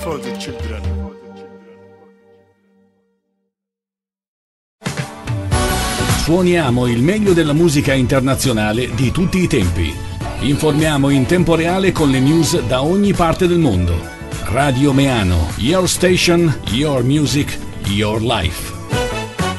for the children. Suoniamo il meglio della musica internazionale di tutti i tempi. Informiamo in tempo reale con le news da ogni parte del mondo. Radio Meano, your station, your music, your life.